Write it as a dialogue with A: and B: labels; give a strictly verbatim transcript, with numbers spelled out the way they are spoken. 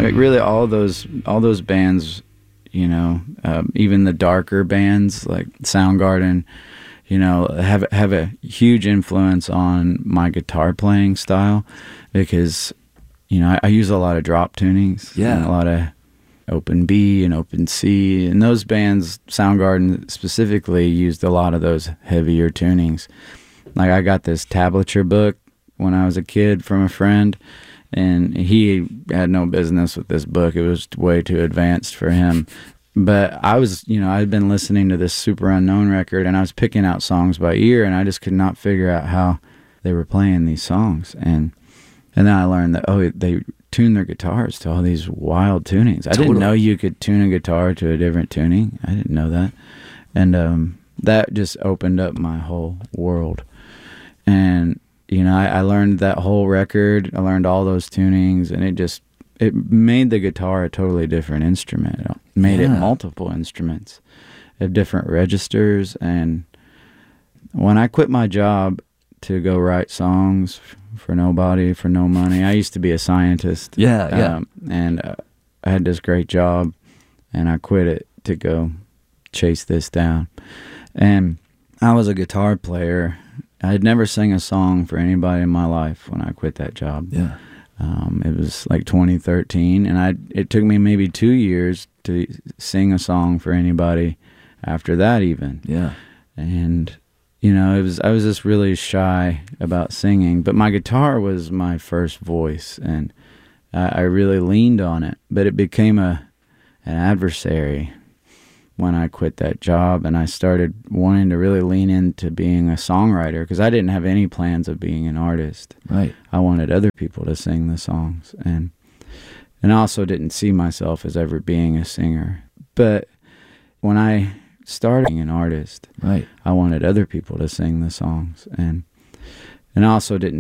A: Like really, all those all those bands, you know, um, even the darker bands like Soundgarden, you know, have have a huge influence on my guitar playing style because, you know, I, I use a lot of drop tunings,
B: yeah,
A: and a lot of open B and open C, and those bands, Soundgarden specifically, used a lot of those heavier tunings. Like I got this tablature book when I was a kid from a friend, and he had no business with this book. It was way too advanced for him. But I was, you know, I'd been listening to this Super Unknown record, and I was picking out songs by ear, and I just could not figure out how they were playing these songs. And and then I learned that, oh, they tune their guitars to all these wild tunings. I
B: Totally.
A: didn't know you could tune a guitar to a different tuning. I didn't know that. And um, that just opened up my whole world. And, you know, I, I learned that whole record. I learned all those tunings, and it just, it made the guitar a totally different instrument. It made
B: Yeah.
A: it multiple instruments of different registers. And when I quit my job to go write songs for nobody, for no money, I used to be a scientist.
B: Yeah, yeah.
A: Um, and uh, I had this great job, and I quit it to go chase this down. And I was a guitar player. I had never sang a song for anybody in my life when I quit that job.
B: Yeah.
A: Um, it was like twenty thirteen, and I it took me maybe two years to sing a song for anybody after that even.
B: Yeah.
A: And, you know, it was I was just really shy about singing, but my guitar was my first voice, and I, I really leaned on it, but it became a an adversary when I quit that job, and I started wanting to really lean into being a songwriter because I didn't have any plans of being an artist.
B: Right.
A: I wanted other people to sing the songs, and and I also didn't see myself as ever being a singer. But when I started being an artist,
B: right,
A: I wanted other people to sing the songs, and and I also didn't